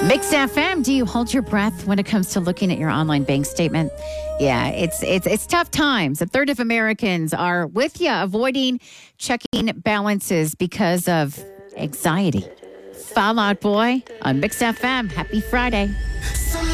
Mix FM, do you hold your breath when it comes to looking at your online bank statement? Yeah, it's tough times. A third of Americans are with you avoiding checking balances because of anxiety. Fall Out Boy on Mix FM. Happy Friday.